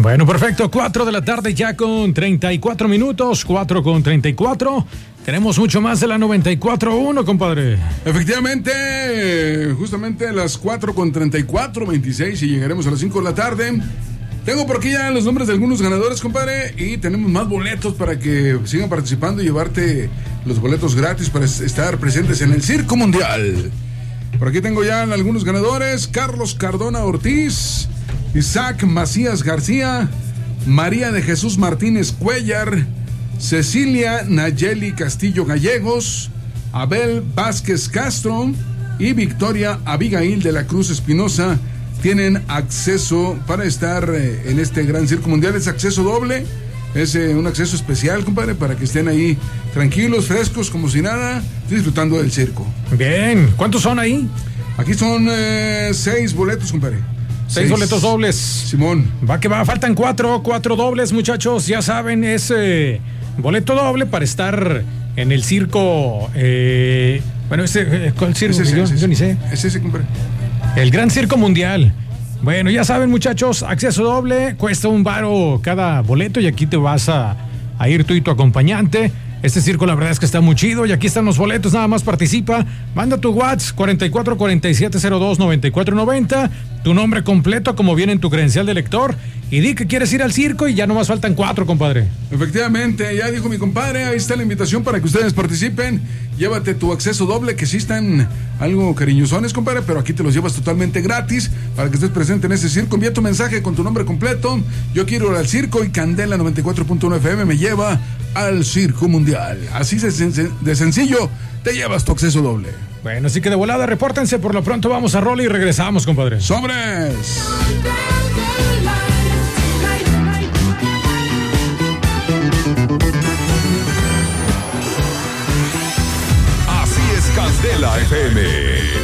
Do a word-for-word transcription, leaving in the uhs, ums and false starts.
Bueno, perfecto. cuatro de la tarde ya con treinta y cuatro minutos. cuatro con treinta y cuatro. Tenemos mucho más de la noventa y cuatro punto uno, compadre. Efectivamente, justamente a las cuatro con treinta y cuatro, veintiséis, y llegaremos a las cinco de la tarde. Tengo por aquí ya los nombres de algunos ganadores, compadre, y tenemos más boletos para que sigan participando y llevarte los boletos gratis para estar presentes en el Circo Mundial. Por aquí tengo ya algunos ganadores: Carlos Cardona Ortiz, Isaac Macías García, María de Jesús Martínez Cuellar, Cecilia Nayeli Castillo Gallegos, Abel Vázquez Castro y Victoria Abigail de la Cruz Espinosa. Tienen acceso para estar eh, en este gran Circo Mundial. Es acceso doble, es eh, un acceso especial, compadre, para que estén ahí tranquilos, frescos, como si nada, disfrutando del circo. Bien, ¿cuántos son ahí? Aquí son eh, seis boletos, compadre. Seis, Seis boletos dobles. Simón. Va que va, faltan cuatro, cuatro dobles, muchachos. Ya saben, es eh, boleto doble para estar en el circo. Eh, bueno, ese, ¿cuál circo? Es ese, yo, es ese. yo ni sé. Es ese, compadre. El Gran Circo Mundial. Bueno, ya saben, muchachos, acceso doble, cuesta un varo cada boleto y aquí te vas a, a ir tú y tu acompañante. Este circo la verdad es que está muy chido y aquí están los boletos, nada más participa. Manda tu WhatsApp cuarenta y cuatro cuarenta y siete cero dos noventa y cuatro noventa, tu nombre completo como viene en tu credencial de lector y di que quieres ir al circo y ya nomás faltan cuatro, compadre. Efectivamente, ya dijo mi compadre, ahí está la invitación para que ustedes participen. Llévate tu acceso doble, que sí están algo cariñosones, compadre, pero aquí te los llevas totalmente gratis para que estés presente en ese circo. Envía tu mensaje con tu nombre completo. Yo quiero ir al circo y Candela noventa y cuatro punto uno F M me lleva al Circo Mundial. Así de, sen- de sencillo, te llevas tu acceso doble. Bueno, así que de volada, repórtense. Por lo pronto vamos a rola y regresamos, compadre. ¡Sobres! Así es Candela F M.